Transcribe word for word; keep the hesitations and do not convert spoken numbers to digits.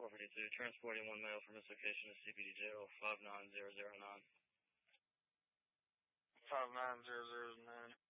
four fifty-two, transporting one male from this location to C P D jail five nine zero zero nine. five nine zero zero nine.